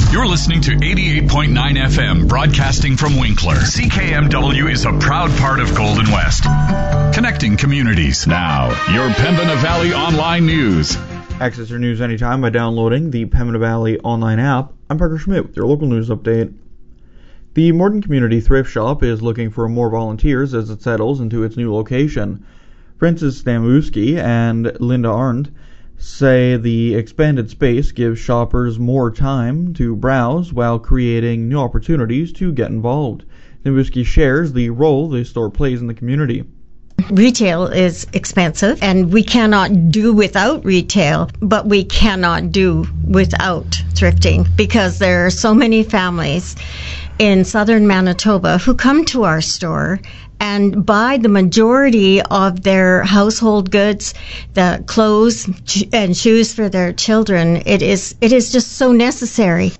You're listening to 88.9 FM, broadcasting from Winkler. CKMW is a proud part of Golden West, connecting communities. Now, your Pembina Valley Online News. Access your news anytime by downloading the Pembina Valley Online app. I'm Parker Schmidt with your local news update. The Morton Community Thrift Shop is looking for more volunteers as it settles into its new location. Francis Stamuski and Linda Arndt say the expanded space gives shoppers more time to browse while creating new opportunities to get involved. Stamuski shares the role the store plays in the community. Retail is expensive, and we cannot do without retail, but we cannot do without thrifting because there are so many families in southern Manitoba who come to our store and buy the majority of their household goods, the clothes and shoes for their children. It is just so necessary.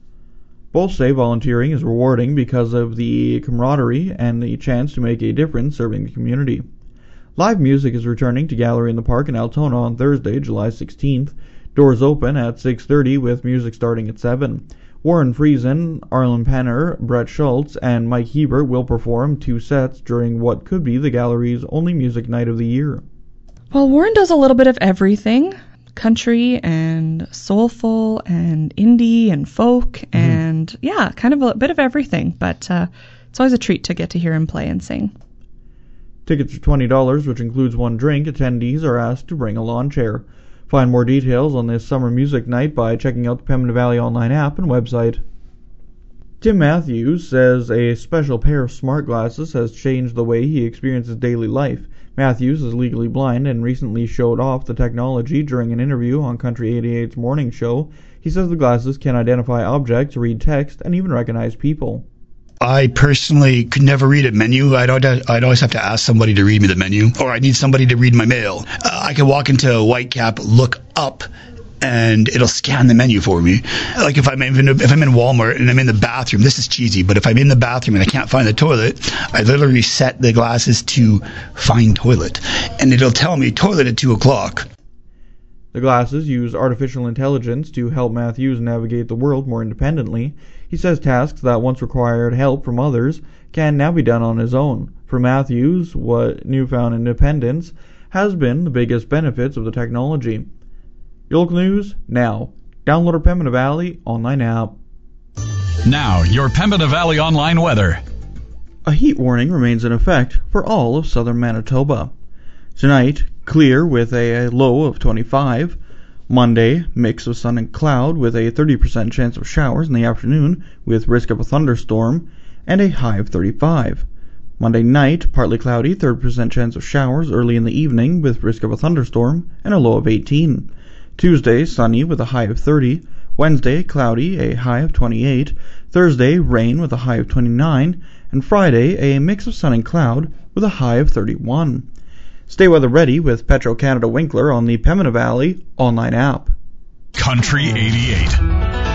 Both say volunteering is rewarding because of the camaraderie and the chance to make a difference serving the community. Live music is returning to Gallery in the Park in Altona on Thursday, July 16th. Doors open at 6:30 with music starting at 7. Warren Friesen, Arlen Penner, Brett Schultz, and Mike Hebert will perform 2 sets during what could be the gallery's only music night of the year. Well, Warren does a little bit of everything. Country and soulful and indie and folk and, kind of a bit of everything. But it's always a treat to get to hear him play and sing. Tickets are $20, which includes 1 drink. Attendees are asked to bring a lawn chair. Find more details on this summer music night by checking out the Pembina Valley Online app and website. Tim Matthews says a special pair of smart glasses has changed the way he experiences daily life. Matthews is legally blind and recently showed off the technology during an interview on Country 88's morning show. He says the glasses can identify objects, read text, and even recognize people. I personally could never read a menu. I'd always have to ask somebody to read me the menu, or I need somebody to read my mail. I can walk into Whitecap, look up, and it'll scan the menu for me. Like if I'm in Walmart and I'm in the bathroom, this is cheesy, but if I'm in the bathroom and I can't find the toilet, I literally set the glasses to find toilet, and it'll tell me toilet at 2 o'clock. The glasses use artificial intelligence to help Matthews navigate the world more independently. He says tasks that once required help from others can now be done on his own. For Matthews, what newfound independence has been the biggest benefits of the technology. Your local news now. Download our Pembina Valley Online app. Now, your Pembina Valley Online weather. A heat warning remains in effect for all of southern Manitoba. Tonight, clear with a low of 25. Monday, mix of sun and cloud with a 30% chance of showers in the afternoon with risk of a thunderstorm and a high of 35. Monday night, partly cloudy, 30% chance of showers early in the evening with risk of a thunderstorm and a low of 18. Tuesday, sunny with a high of 30. Wednesday, cloudy, a high of 28. Thursday, rain with a high of 29. And Friday, a mix of sun and cloud with a high of 31. Stay weather ready with Petro-Canada Winkler on the Pembina Valley Online app. Country 88.